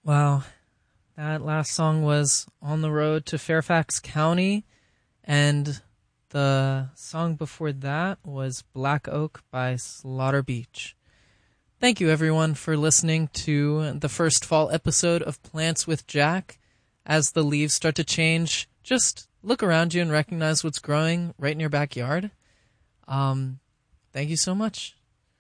Wow. That last song was On the Road to Fairfax County, and the song before that was Black Oak by Slaughter Beach. Thank you, everyone, for listening to the first fall episode of Plants with Jack. As the leaves start to change, just look around you and recognize what's growing right in your backyard. Thank you so much.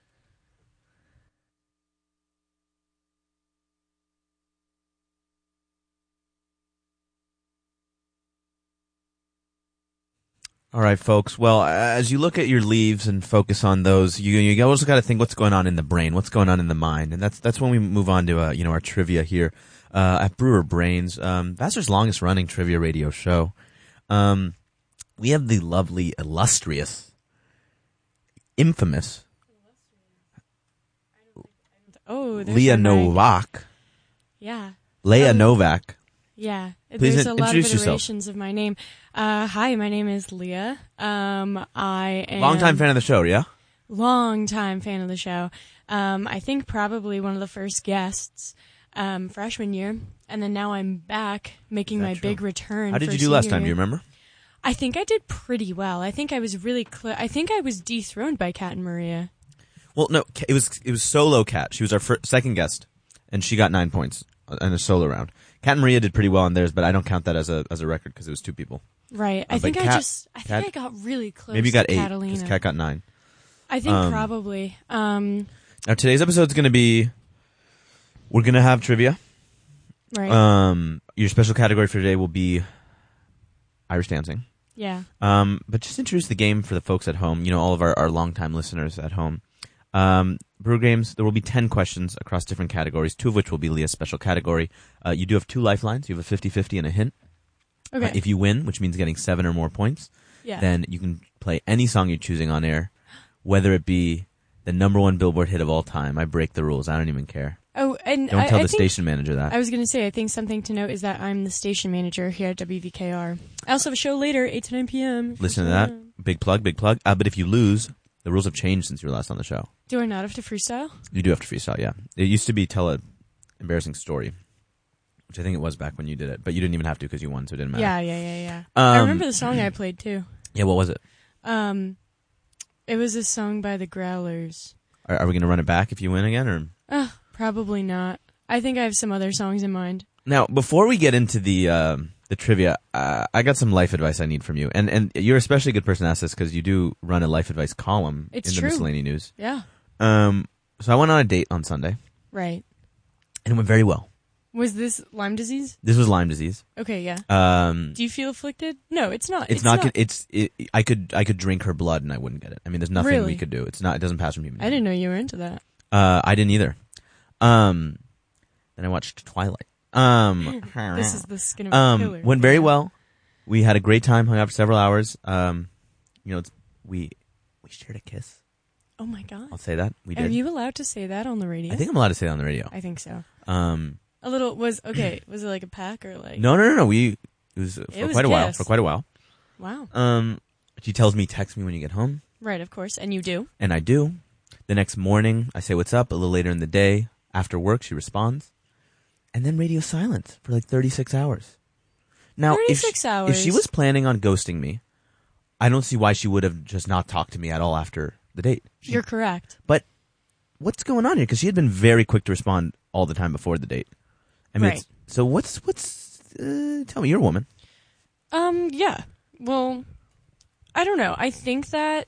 All right, folks. Well, as you look at your leaves and focus on those, you also got to think what's going on in the brain, what's going on in the mind, and that's when we move on to our trivia here at Brewer Brains, Vassar's longest running trivia radio show. We have the lovely, illustrious, infamous Leah Novak. Yeah. Leah Novak. Yeah. Please There's a lot of introduce yourself. iterations of my name. Hi, my name is Leah. I am Longtime fan of the show, yeah? Long-time fan of the show. I think probably one of the first guests freshman year, and then now I'm back making my big return. How did for you do last senior time? Do you year. remember? I think I did pretty well. I think I was really I think I was dethroned by Kat and Maria. Well, no, it was solo Kat. She was our second guest, and she got 9 points in a solo round. Kat and Maria did pretty well on theirs, but I don't count that as a record because it was two people. Right. I think Kat, I got really close. Maybe you got to 8 Catalina. because Kat got 9. I think probably. Now today's episode is going to be, we're going to have trivia. Right. Your special category for today will be Irish dancing. Yeah. But just introduce the game for the folks at home. All of our longtime listeners at home. Brewer Games, there will be 10 questions across different categories, 2 of which will be Leah's special category. You do have 2 lifelines. You have a 50-50 and a hint. Okay. If you win, which means getting 7 or more points, then you can play any song you're choosing on air, whether it be the #1 Billboard hit of all time. I break the rules. I don't even care. Oh, and Don't tell I the think, station manager that. I was going to say, I think something to note is that I'm the station manager here at WVKR. I also have a show later, 8 to 9 p.m. Listen to that. Big plug, big plug. But if you lose, the rules have changed since you were last on the show. Do I not have to freestyle? You do have to freestyle, yeah. It used to be tell an embarrassing story, which I think it was back when you did it. But you didn't even have to because you won, so it didn't matter. Yeah. I remember the song I played, too. Yeah, what was it? It was a song by the Growlers. Are we going to run it back if you win again? Or Probably not. I think I have some other songs in mind. Now, before we get into the trivia, I got some life advice I need from you. And you're especially a good person to ask this because you do run a life advice column in the Miscellany News. Yeah. So I went on a date on Sunday. Right. And it went very well. Was this Lyme disease? This was Lyme disease. Okay, yeah. Do you feel afflicted? No, it's not. It's not. I could drink her blood and I wouldn't get it. I mean, there's nothing we could do. It's not. It doesn't pass from human. I didn't know you were into that. I didn't either. Then I watched Twilight. This is the skin of a killer. Went very well. We had a great time. Hung out for several hours. We shared a kiss. Oh my god! I'll say that we did. Are you allowed to say that on the radio? I think I'm allowed to say that on the radio. I think so. A little was okay. Was it like a peck or like? No. It was for quite a while. For quite a while. Wow. She tells me, text me when you get home. Right, of course, and you do. And I do. The next morning, I say what's up. A little later in the day, after work, she responds, and then radio silence for like 36 hours. Now, 36 hours. If she was planning on ghosting me, I don't see why she would have just not talked to me at all after the date. You're correct. But what's going on here? Because she had been very quick to respond all the time before the date. I mean, right. So what's? Tell me, you're a woman. Yeah. Well, I don't know. I think that,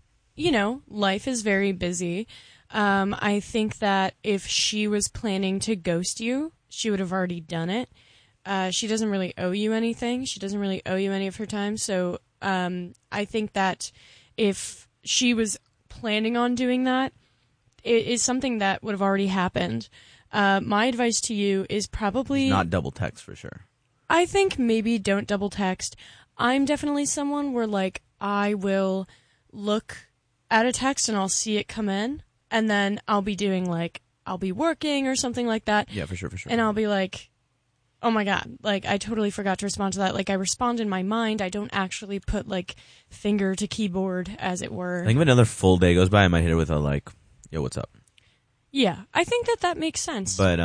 life is very busy. I think that if she was planning to ghost you, she would have already done it. She doesn't really owe you anything. She doesn't really owe you any of her time. So I think that if she was planning on doing that, it is something that would have already happened. My advice to you is probably... Not double text for sure. I think maybe don't double text. I'm definitely someone where, I will look at a text and I'll see it come in, and then I'll be doing, I'll be working or something like that. Yeah, for sure. And I'll be like, oh my god, I totally forgot to respond to that. I respond in my mind. I don't actually put, finger to keyboard, as it were. I think if another full day goes by, I might hit her with a, yo, what's up? Yeah, I think that makes sense. But